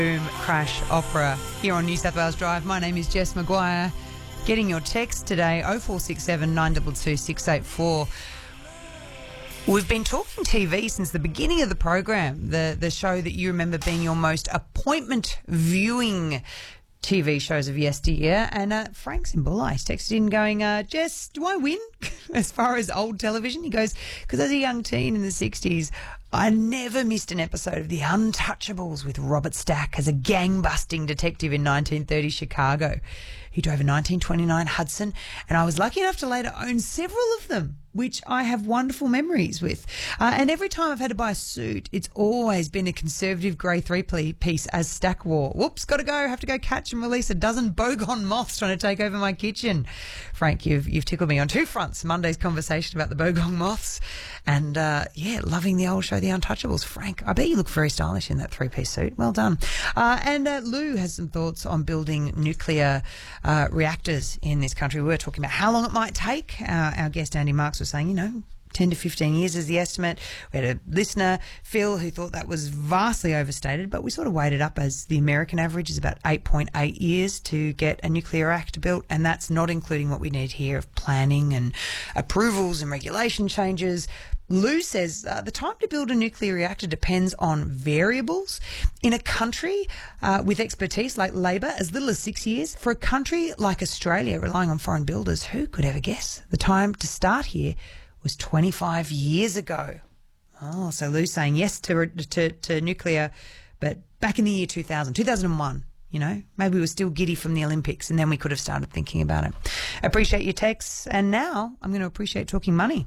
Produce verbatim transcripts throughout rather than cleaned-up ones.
Boom Crash Opera here on New South Wales Drive. My name is Jess Maguire. Getting your text today, oh four six seven, nine two two, six eight four. We've been talking T V since the beginning of the program, the, the show that you remember being your most appointment viewing T V shows of yesteryear. And uh, Frank's in Bullies texted in going, uh, Jess, do I win as far as old television? He goes, because as a young teen in the sixties, I never missed an episode of The Untouchables with Robert Stack as a gang-busting detective in nineteen thirty Chicago. He drove a nineteen twenty-nine Hudson, and I was lucky enough to later own several of them, which I have wonderful memories with. Uh, and every time I've had to buy a suit, it's always been a conservative grey three-piece as Stack wore. Whoops, got to go. Have to go catch and release a dozen bogon moths trying to take over my kitchen. Frank, you've you've tickled me on two fronts. Monday's conversation about the bogon moths and, uh, yeah, loving the old show The Untouchables. Frank, I bet you look very stylish in that three-piece suit. Well done. Uh, and uh, Lou has some thoughts on building nuclear uh, reactors in this country. We were talking about how long it might take. Uh, our guest, Andy Marks, was saying, you know, ten to fifteen years is the estimate. We had a listener, Phil, who thought that was vastly overstated, but we sort of weighed it up as the American average is about eight point eight years to get a nuclear reactor built, and that's not including what we need here of planning and approvals and regulation changes. Lou says uh, the time to build a nuclear reactor depends on variables. In a country uh, with expertise like Labor, as little as six years. For a country like Australia, relying on foreign builders, who could ever guess? The time to start here was twenty-five years ago. Oh, so Lou's saying yes to, to, to nuclear, but back in the year two thousand, two thousand one, you know, maybe we were still giddy from the Olympics, and then we could have started thinking about it. Appreciate your texts, and now I'm going to appreciate talking money.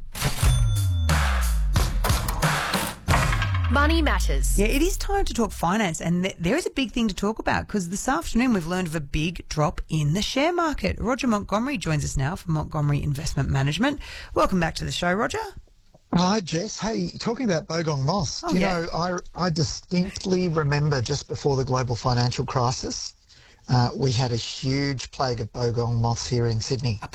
Money Matters. Yeah, it is time to talk finance, and th- there is a big thing to talk about because this afternoon we've learned of a big drop in the share market. Roger Montgomery joins us now from Montgomery Investment Management. Welcome back to the show, Roger. Hi, Jess. Hey, talking about bogon moths, Oh, do you yeah. know, I, I distinctly remember just before the global financial crisis, uh, we had a huge plague of bogon moths here in Sydney. A